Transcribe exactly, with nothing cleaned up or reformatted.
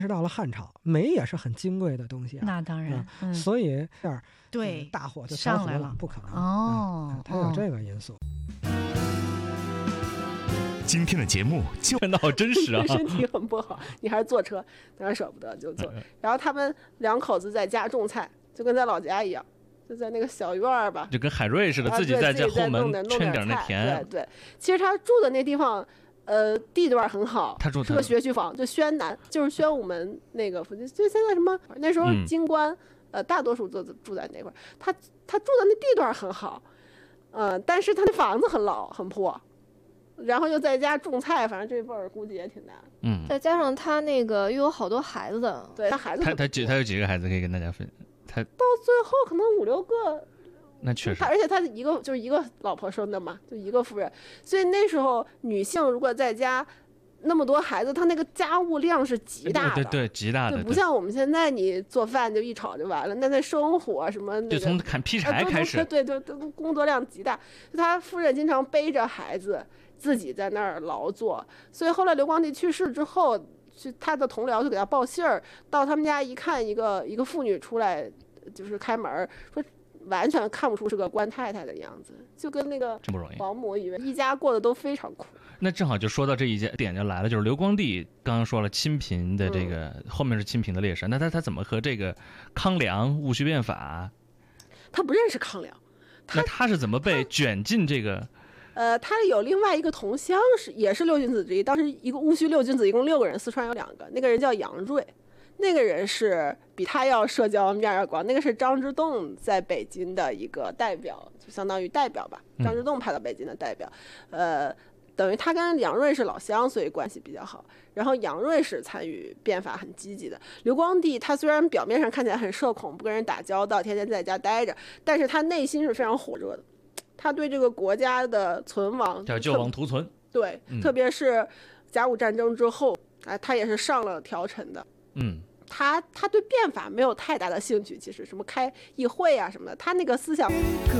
是到了汉朝，煤也是很金贵的东西啊。 那当然， 嗯、所以这样对、 嗯、大火就上来了， 不可能哦、 嗯，它有这个因素。 今天的节目就看到好真实啊， 身体很不好，你还是坐车，当然舍不得就坐。然后他们两口子在家种菜，就跟在老家一样，就在那个小院儿吧， 就跟海瑞似的， 啊、 自己在这后门圈点那田。 对对，其实他住的那地方。呃，地段很好， 他住是个学区房，就宣南，就是宣武门那个附近，就现在什么那时候京官，嗯、呃，大多数都住在那块儿。他他住的那地段很好，呃，但是他那房子很老很破，然后又在家种菜，反正这辈儿估计也挺难。 嗯，再加上他那个又有好多孩子， 对他孩子他他几他有几个孩子可以跟大家分？他到最后可能五六个。 那确实， 而且他一个就是一个老婆生的嘛，就一个夫人，所以那时候女性如果在家那么多孩子，她那个家务量是极大的， 对 对, 对极大的， 就不像我们现在你做饭就一炒就完了，那那生火什么、那个， 就从砍劈柴开始， 啊、对对对，工作量极大。他夫人经常背着孩子自己在那儿劳作，所以后来刘光第去世之后，去他的同僚就给他报信儿，到他们家一看，一个一个妇女出来就是开门说。完全看不出是个官太太的样子，就跟那个保姆以为一家过得都非常苦。 那正好就说到这一点就来了，就是刘光第刚刚说了清贫的这个、嗯、后面是清贫的烈士，那他他怎么和这个康梁戊戌变法？ 他不认识康梁， 那他是怎么被卷进这个？ 呃，他有另外一个同乡是也是六君子之一，当时一个戊戌六君子一共六个人，四川有两个，那个人叫杨锐。那个人是比他要社交面要广，那个是张之洞在北京的一个代表，就相当于代表吧。张之洞派到北京的代表，嗯、呃，等于他跟杨锐是老乡，所以关系比较好。然后杨锐是参与变法很积极的。刘光第他虽然表面上看起来很社恐，不跟人打交道，天天在家待着，但是他内心是非常火热的。他对这个国家的存亡叫救亡图存， 对、嗯，特别是甲午战争之后，啊，他也是上了条陈的， 嗯。 他他对变法没有太大的兴趣，其实什么开议会啊什么的，他那个思想。 个